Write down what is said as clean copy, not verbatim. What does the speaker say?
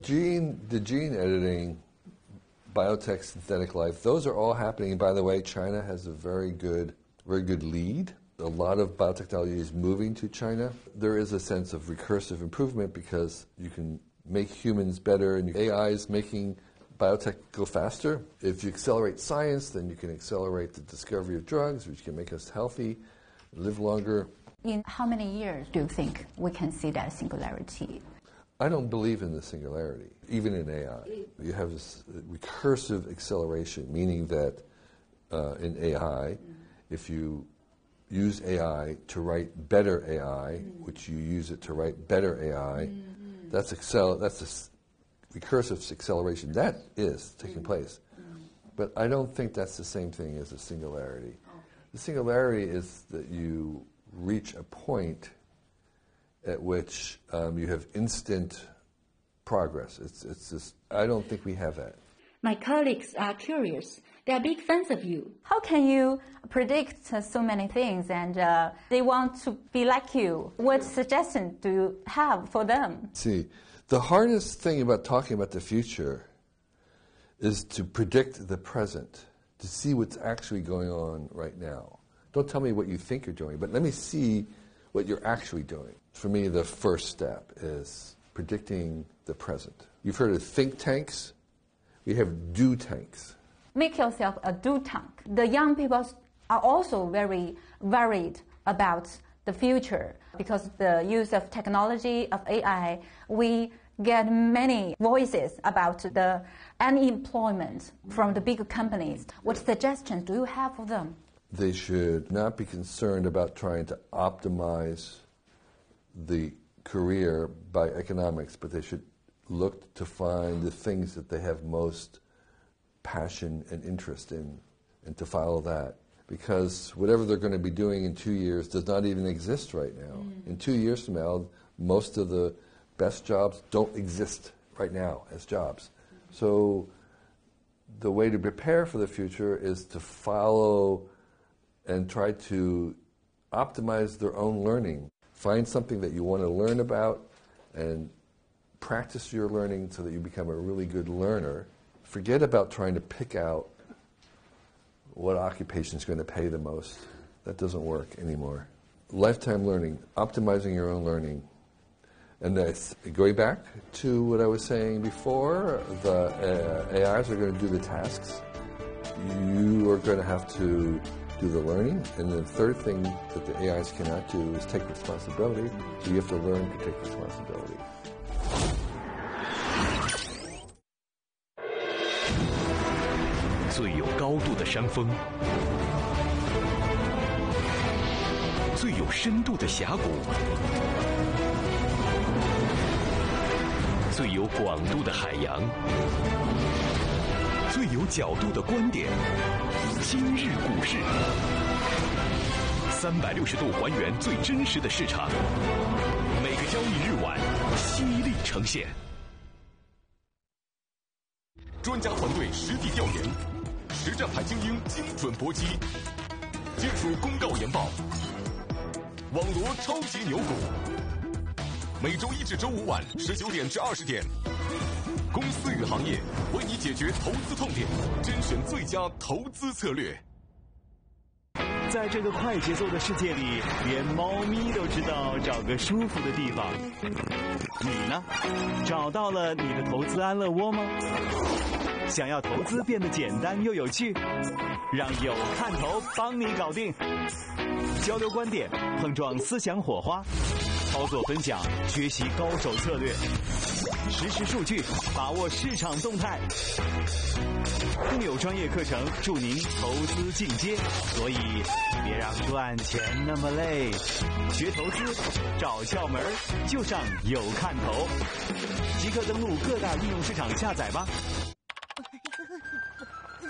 The gene editing, biotech, synthetic life, those are all happening. And by the way, China has a very good lead. A lot of biotechnology is moving to China. There is a sense of recursive improvement because you can make humans better, and AI is making biotech go faster. If you accelerate science, then you can accelerate the discovery of drugs, which can make us healthy, live longer. In how many years do you think we can see that singularity? I don't believe in the singularity, even in AI. You have this recursive acceleration, meaning that in AI, if you use AI to write better AI, which you use it to write better AI, that's a recursive acceleration. That is taking place. But I don't think that's the same thing as a singularity. The singularity is that you reach a point at which you have instant progress. It's just, I don't think we have that. My colleagues are curious. They are big fans of you. How can you predict so many things and they want to be like you? What suggestion do you have for them? See, the hardest thing about talking about the future is to predict the present, to see what's actually going on right now. Don't tell me what you think you're doing, but let me see what you're actually doing. For me, the first step is predicting the present. You've heard of think tanks. We have do tanks. Make yourself a do tank. The young people are also very worried about the future because the use of technology, of AI, we get many voices about the unemployment from the big companies. What suggestions do you have for them? They should not be concerned about trying to optimize the career by economics, but they should look to find the things that they have most passion and interest in and to follow that. Because whatever they're going to be doing in 2 years does not even exist right now. In 2 years from now, most of the best jobs don't exist right now as jobs. So the way to prepare for the future is to follow and try to optimize their own learning. Find something that you want to learn about and practice your learning so that you become a really good learner. Forget about trying to pick out what occupation is going to pay the most. That doesn't work anymore. Lifetime learning, optimizing your own learning. And going back to what I was saying before, the AIs are going to do the tasks. You are going to have to do the learning. And the third thing that the AIs cannot do is take responsibility. So you have to learn to take responsibility. 最有高度的山峰，最有深度的峡谷，最有广度的海洋，最有角度的观点。今日股市，360度还原最真实的市场，每个交易日晚犀利呈现。专家团队实地调研，实战派精英精准搏击，技术公告研报，网罗超级牛股。每周一至周五晚19点至20点，公司与行业为你解决投资痛点，甄选最佳投资策略。 在这个快节奏的世界里，连猫咪都知道找个舒服的地方。你呢？找到了你的投资安乐窝吗？想要投资变得简单又有趣，让有看头帮你搞定。交流观点，碰撞思想火花，操作分享，学习高手策略，实时数据，把握市场动态。更有专业课程助您投资进阶，所以别让赚钱那么累。学投资，找窍门就上有看头。即刻登录各大应用市场下载吧。